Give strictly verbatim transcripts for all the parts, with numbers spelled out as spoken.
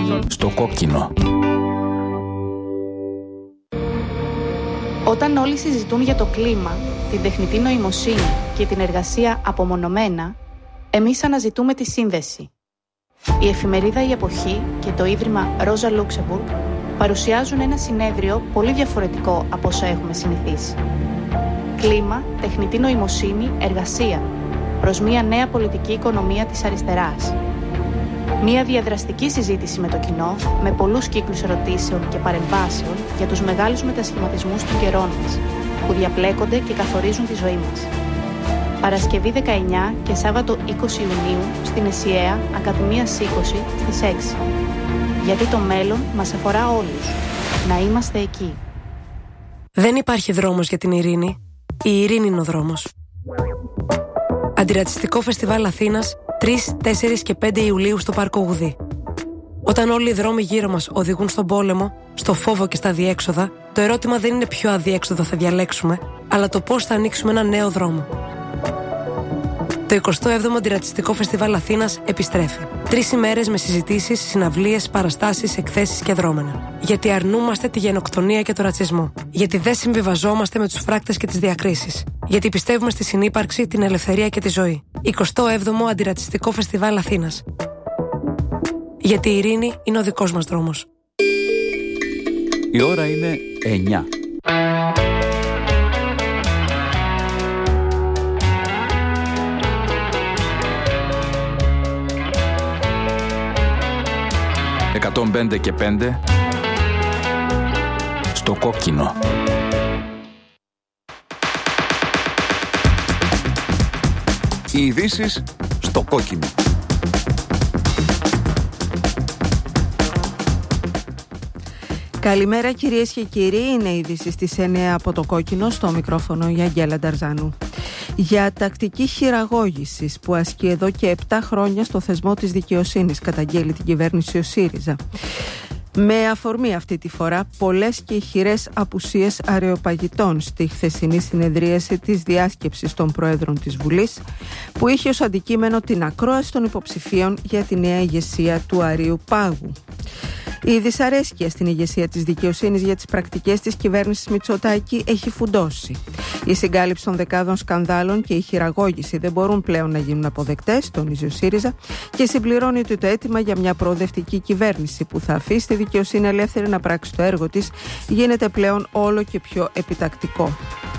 Στο κόκκινο. Όταν όλοι συζητούν για το κλίμα, την τεχνητή νοημοσύνη και την εργασία απομονωμένα, εμείς αναζητούμε τη σύνδεση. Η εφημερίδα «Η Εποχή» και το Ίδρυμα Rosa Luxemburg παρουσιάζουν ένα συνέδριο πολύ διαφορετικό από όσα έχουμε συνηθίσει. Κλίμα, τεχνητή νοημοσύνη, εργασία, προς μια νέα πολιτική οικονομία της αριστεράς. Μια διαδραστική συζήτηση με το κοινό, με πολλούς κύκλους ερωτήσεων και παρεμβάσεων για τους μεγάλους μετασχηματισμούς των καιρών μας, που διαπλέκονται και καθορίζουν τη ζωή μας. Παρασκευή δεκαεννιά και Σάββατο είκοσι Ιουνίου στην ΕΣΥΑ, Ακαδημίας είκοσι στις έξι. Γιατί το μέλλον μας αφορά όλους. Να είμαστε εκεί. Δεν υπάρχει δρόμος για την ειρήνη. Η ειρήνη είναι ο δρόμος. Αντιρατσιστικό Φεστιβάλ Αθήνας τρεις, τέσσερις και πέντε Ιουλίου στο Πάρκο Γουδή. Όταν όλοι οι δρόμοι γύρω μας οδηγούν στον πόλεμο, στο φόβο και στα αδιέξοδα, το ερώτημα δεν είναι ποιο αδιέξοδο θα διαλέξουμε, αλλά το πώς θα ανοίξουμε ένα νέο δρόμο. Το εικοστό έβδομο Αντιρατσιστικό Φεστιβάλ Αθήνας επιστρέφει. Τρεις ημέρες με συζητήσεις, συναυλίες, παραστάσεις, εκθέσεις και δρόμενα. Γιατί αρνούμαστε τη γενοκτονία και το ρατσισμό. Γιατί δεν συμβιβαζόμαστε με τους φράκτες και τις διακρίσεις. Γιατί πιστεύουμε στη συνύπαρξη, την ελευθερία και τη ζωή. εικοστό έβδομο Αντιρατσιστικό Φεστιβάλ Αθήνας. Γιατί η ειρήνη είναι ο δικός μας δρόμος. Η ώρα είναι εννιά. εκατόν πέντε και πέντε στο κόκκινο. Οι ειδήσεις στο κόκκινο. Καλημέρα κυρίες και κύριοι, είναι η είδηση στις εννιά από το κόκκινο, στο μικρόφωνο η Αγγέλα Νταρζάνου. Για τακτική χειραγώγηση που ασκεί εδώ και επτά χρόνια στο θεσμό της δικαιοσύνης, καταγγέλει την κυβέρνηση ο ΣΥΡΙΖΑ. Με αφορμή αυτή τη φορά πολλές και ηχηρές απουσίες αρεοπαγητών στη χθεσινή συνεδρίαση της διάσκεψης των Προέδρων της Βουλής, που είχε ως αντικείμενο την ακρόαση των υποψηφίων για τη νέα ηγεσία του Αρείου Πάγου. Η δυσαρέσκεια στην ηγεσία της δικαιοσύνης για τις πρακτικές της κυβέρνησης Μητσοτάκη έχει φουντώσει. Η συγκάλυψη των δεκάδων σκανδάλων και η χειραγώγηση δεν μπορούν πλέον να γίνουν αποδεκτές, τονίζει ο ΣΥΡΙΖΑ, και συμπληρώνει ότι το αίτημα για μια προοδευτική κυβέρνηση που θα αφήσει τη δικαιοσύνη ελεύθερη να πράξει το έργο της γίνεται πλέον όλο και πιο επιτακτικό.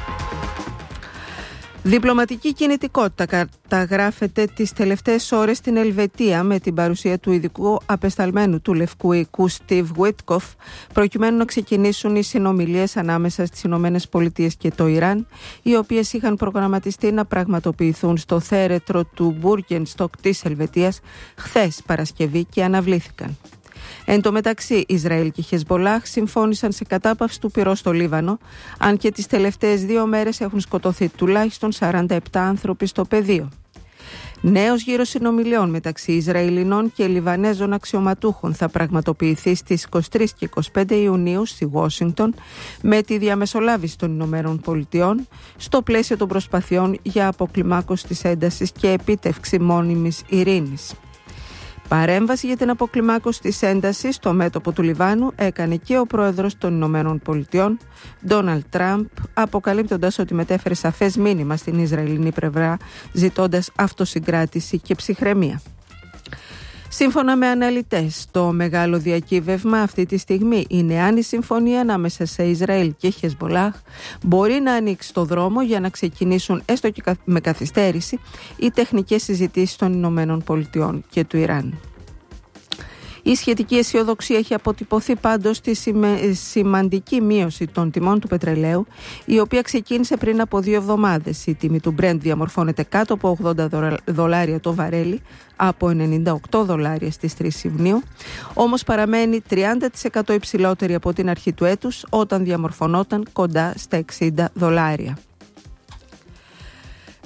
Διπλωματική κινητικότητα καταγράφεται τις τελευταίες ώρες στην Ελβετία με την παρουσία του ειδικού απεσταλμένου του Λευκού Οικού Στιβ Γουίτκοφ, προκειμένου να ξεκινήσουν οι συνομιλίες ανάμεσα στις Ηνωμένες Πολιτείες και το Ιράν, οι οποίες είχαν προγραμματιστεί να πραγματοποιηθούν στο θέρετρο του Μπούργενστοκ της Ελβετίας χθες Παρασκευή και αναβλήθηκαν. Εν τω μεταξύ, Ισραήλ και Χεσμπολάχ συμφώνησαν σε κατάπαυση του πυρός στο Λίβανο, αν και τις τελευταίες δύο μέρες έχουν σκοτωθεί τουλάχιστον σαράντα επτά άνθρωποι στο πεδίο. Νέος γύρος συνομιλιών μεταξύ Ισραηλινών και Λιβανέζων αξιωματούχων θα πραγματοποιηθεί στις είκοσι τρεις και είκοσι πέντε Ιουνίου στη Ουάσιγκτον με τη διαμεσολάβηση των Ηνωμένων Πολιτειών στο πλαίσιο των προσπαθειών για αποκλιμάκωση της έντασης και επίτευξη μόνιμης ειρήνης. Παρέμβαση για την αποκλιμάκωση της έντασης στο μέτωπο του Λιβάνου έκανε και ο πρόεδρος των Ηνωμένων Πολιτειών, Ντόναλντ Τραμπ, αποκαλύπτοντας ότι μετέφερε σαφές μήνυμα στην Ισραηλινή πλευρά, ζητώντας αυτοσυγκράτηση και ψυχραιμία. Σύμφωνα με αναλυτές, το μεγάλο διακύβευμα αυτή τη στιγμή είναι αν η συμφωνία ανάμεσα σε Ισραήλ και Χεσμπολάχ μπορεί να ανοίξει το δρόμο για να ξεκινήσουν έστω και με καθυστέρηση οι τεχνικές συζητήσεις των Ηνωμένων Πολιτειών και του Ιράν. Η σχετική αισιοδοξία έχει αποτυπωθεί πάντως στη σημαντική μείωση των τιμών του πετρελαίου, η οποία ξεκίνησε πριν από δύο εβδομάδες. Η τιμή του Brent διαμορφώνεται κάτω από ογδόντα δολάρια το βαρέλι, από ενενήντα οκτώ δολάρια στις τρεις Ιουνίου, όμως παραμένει τριάντα τοις εκατό υψηλότερη από την αρχή του έτους, όταν διαμορφωνόταν κοντά στα εξήντα δολάρια.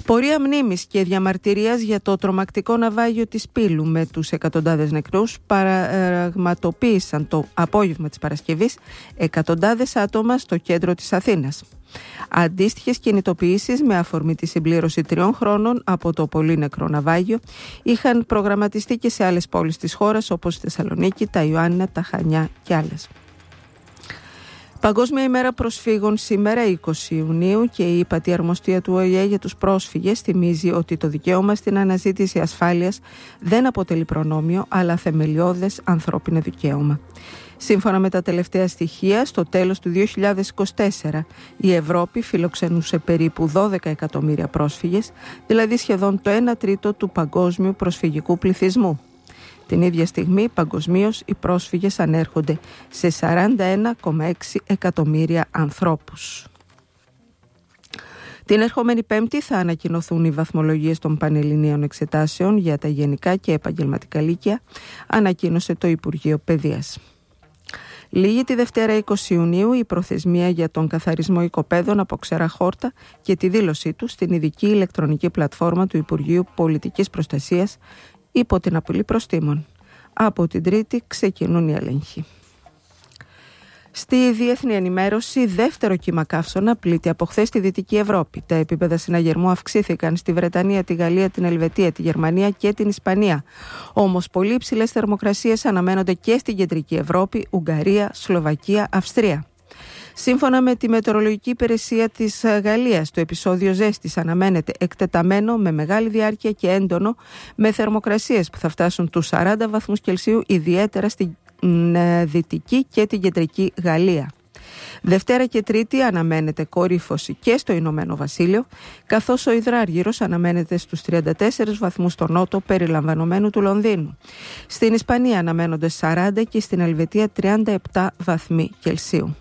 Πορεία μνήμης και διαμαρτυρίας για το τρομακτικό ναυάγιο της Πύλου με τους εκατοντάδες νεκρούς πραγματοποίησαν το απόγευμα της Παρασκευής εκατοντάδες άτομα στο κέντρο της Αθήνας. Αντίστοιχες κινητοποιήσεις με αφορμή τη συμπλήρωση τριών χρόνων από το πολύ νεκρό ναυάγιο είχαν προγραμματιστεί και σε άλλες πόλεις της χώρας όπως η Θεσσαλονίκη, τα Ιωάννινα, τα Χανιά και άλλες. Παγκόσμια ημέρα προσφύγων σήμερα είκοσι Ιουνίου και η ΥΠΑΤΗ αρμοστία του Ο Η Ε για τους πρόσφυγες θυμίζει ότι το δικαίωμα στην αναζήτηση ασφάλειας δεν αποτελεί προνόμιο αλλά θεμελιώδες ανθρώπινο δικαίωμα. Σύμφωνα με τα τελευταία στοιχεία, στο τέλος του δύο χιλιάδες είκοσι τέσσερα η Ευρώπη φιλοξενούσε περίπου δώδεκα εκατομμύρια πρόσφυγες, δηλαδή σχεδόν το ένα τρίτο του παγκόσμιου προσφυγικού πληθυσμού. Την ίδια στιγμή, παγκοσμίως, οι πρόσφυγες ανέρχονται σε σαράντα ένα κόμμα έξι εκατομμύρια ανθρώπους. Την ερχόμενη Πέμπτη θα ανακοινωθούν οι βαθμολογίες των πανελληνίων εξετάσεων για τα γενικά και επαγγελματικά λύκεια, ανακοίνωσε το Υπουργείο Παιδείας. Λήγει τη Δευτέρα είκοσι Ιουνίου η προθεσμία για τον καθαρισμό οικοπαίδων από ξερά χόρτα και τη δήλωσή του στην ειδική ηλεκτρονική πλατφόρμα του Υπουργείου Πολιτικής Προστασίας υπό την απειλή προστίμων. Από την Τρίτη ξεκινούν οι έλεγχοι. Στη διεθνή ενημέρωση, δεύτερο κύμα καύσωνα πλήττει από χθες στη Δυτική Ευρώπη. Τα επίπεδα συναγερμού αυξήθηκαν στη Βρετανία, τη Γαλλία, την Ελβετία, τη Γερμανία και την Ισπανία. Όμως πολύ υψηλές θερμοκρασίες αναμένονται και στην Κεντρική Ευρώπη, Ουγγαρία, Σλοβακία, Αυστρία. Σύμφωνα με τη Μετεωρολογική Υπηρεσία της Γαλλίας, το επεισόδιο ζέστης αναμένεται εκτεταμένο, με μεγάλη διάρκεια και έντονο, με θερμοκρασίες που θα φτάσουν τους σαράντα βαθμούς Κελσίου, ιδιαίτερα στην Δυτική και την Κεντρική Γαλλία. Δευτέρα και Τρίτη αναμένεται κορύφωση και στο Ηνωμένο Βασίλειο, καθώς ο υδράργυρος αναμένεται στους τριάντα τέσσερις βαθμούς στο νότο περιλαμβανομένου του Λονδίνου. Στην Ισπανία αναμένονται σαράντα και στην Ελβετία τριάντα επτά βαθμοί Κελσίου.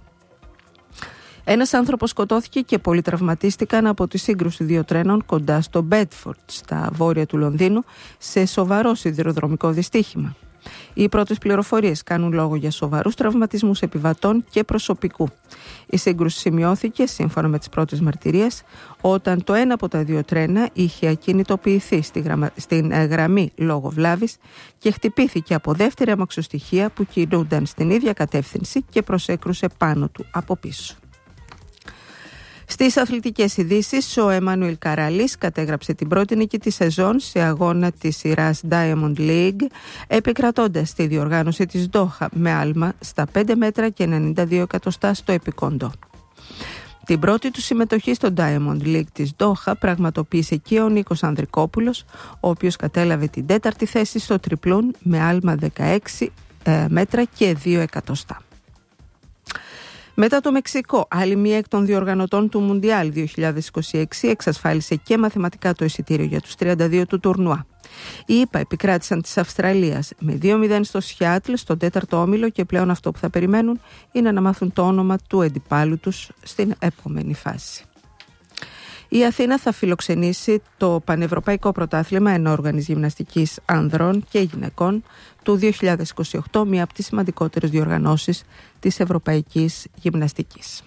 Ένας άνθρωπος σκοτώθηκε και πολλοί τραυματίστηκαν από τη σύγκρουση δύο τρένων κοντά στο Μπέντφορντ, στα βόρεια του Λονδίνου, σε σοβαρό σιδηροδρομικό δυστύχημα. Οι πρώτες πληροφορίες κάνουν λόγο για σοβαρούς τραυματισμούς επιβατών και προσωπικού. Η σύγκρουση σημειώθηκε, σύμφωνα με τις πρώτες μαρτυρίες, όταν το ένα από τα δύο τρένα είχε ακινητοποιηθεί στη γραμμα... στην γραμμή λόγω βλάβης και χτυπήθηκε από δεύτερη αμαξοστοιχεία που κινούνταν στην ίδια κατεύθυνση και προσέκρουσε πάνω του από πίσω. Στις αθλητικές ειδήσεις, ο Εμμανουήλ Καράλης κατέγραψε την πρώτη νίκη της σεζόν σε αγώνα της σειράς Diamond League, επικρατώντας τη διοργάνωση της Ντόχα με άλμα στα πέντε μέτρα και ενενήντα δύο εκατοστά στο επικόντο. Την πρώτη του συμμετοχή στο Diamond League της Ντόχα πραγματοποίησε και ο Νίκος Ανδρικόπουλος, ο οποίος κατέλαβε την τέταρτη θέση στο τριπλούν με άλμα δεκαέξι μέτρα και δύο εκατοστά. Μετά το Μεξικό, άλλη μία εκ των διοργανωτών του Μουντιάλ δύο χιλιάδες είκοσι έξι εξασφάλισε και μαθηματικά το εισιτήριο για τους τριάντα δύο του τουρνουά. Οι ΗΠΑ επικράτησαν της Αυστραλίας με δύο μηδέν στο Σιάτλ στον τέταρτο όμιλο και πλέον αυτό που θα περιμένουν είναι να μάθουν το όνομα του αντιπάλου τους στην επόμενη φάση. Η Αθήνα θα φιλοξενήσει το Πανευρωπαϊκό Πρωτάθλημα Ενόργανης Γυμναστικής Ανδρών και Γυναικών του δύο χιλιάδες είκοσι οκτώ, μία από τις σημαντικότερες διοργανώσεις της Ευρωπαϊκής Γυμναστικής.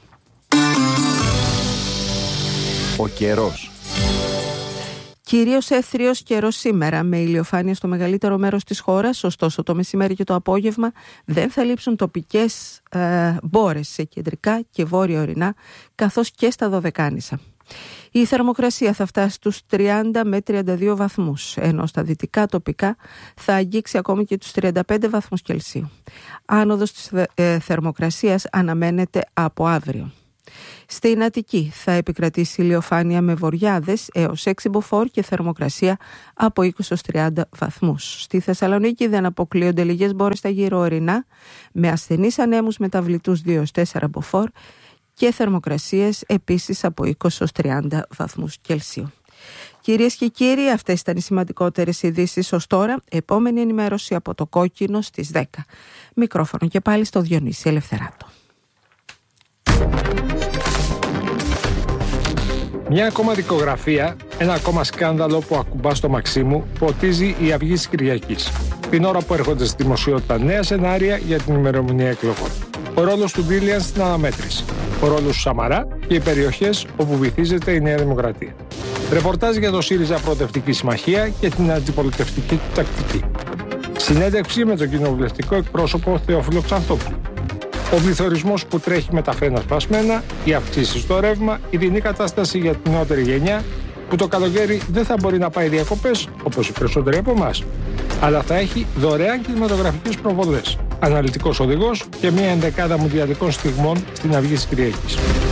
Ο καιρός. Κυρίως έθριος καιρός σήμερα, με ηλιοφάνεια στο μεγαλύτερο μέρος της χώρας, ωστόσο το μεσημέρι και το απόγευμα δεν θα λείψουν τοπικές ε, μπόρες σε κεντρικά και βόρεια ορεινά, καθώς και στα Δωδεκάνησα. Η θερμοκρασία θα φτάσει στους τριάντα με τριάντα δύο βαθμούς, ενώ στα δυτικά τοπικά θα αγγίξει ακόμη και τους τριάντα πέντε βαθμούς Κελσίου. Άνοδος της ε, θερμοκρασίας αναμένεται από αύριο. Στην Αττική θα επικρατήσει ηλιοφάνεια με βοριάδες έως έξι μποφόρ και θερμοκρασία από είκοσι έως τριάντα βαθμούς. Στη Θεσσαλονίκη δεν αποκλείονται λίγες μπόρες στα γύρω ορεινά, με ασθενείς ανέμους μεταβλητούς δύο έως τέσσερα μποφόρ και θερμοκρασίες επίσης από είκοσι έως τριάντα βαθμούς Κελσίου. Κυρίες και κύριοι, αυτές ήταν οι σημαντικότερες ειδήσεις ως τώρα. Επόμενη ενημέρωση από το Κόκκινο στις δέκα. Μικρόφωνο και πάλι στο Διονύση Ελευθεράτο. Μια ακόμα δικογραφία, ένα ακόμα σκάνδαλο που ακουμπά στο μαξί μου, ποτίζει η Αυγή της Κυριακής. Την ώρα που έρχονται στη δημοσιότητα νέα σενάρια για την ημερομηνία εκλογών. Ο ρόλος του Ντίλιαν στην αναμέτρηση. Ο ρόλος του Σαμαρά και οι περιοχές όπου βυθίζεται η Νέα Δημοκρατία. Ρεπορτάζ για το ΣΥΡΙΖΑ Προοδευτική Συμμαχία και την αντιπολιτευτική του τακτική. Συνέντευξη με τον κοινοβουλευτικό εκπρόσωπο Θεόφιλο Ξανθόπουλο. Ο πληθωρισμός που τρέχει με τα φρένα σπασμένα, οι αυξήσεις στο ρεύμα, η δινή κατάσταση για την νεότερη γενιά, που το καλοκαίρι δεν θα μπορεί να πάει διακοπές, όπως οι περισσότεροι από εμάς, αλλά θα έχει δωρεάν κινηματογραφικές προβολές, αναλυτικός οδηγός και μια ενδεκάδα μουντιαλικών στιγμών στην αυγή της Κυριακής.